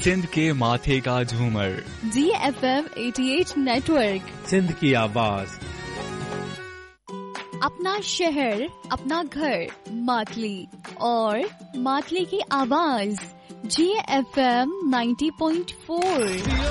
सिंध के माथे का झूमर, DFM 88 नेटवर्क, सिंध की आवाज। अपना शहर, अपना घर, मातली और मातली की आवाज, GFM 90.4।